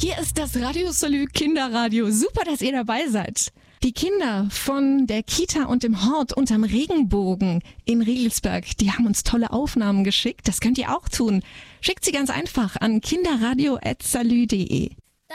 Hier ist das Radio Salü Kinderradio. Super, dass ihr dabei seid. Die Kinder von der Kita und dem Hort unterm Regenbogen in Riegelsberg, die haben uns tolle Aufnahmen geschickt. Das könnt ihr auch tun. Schickt sie ganz einfach an kinderradio@salü.de.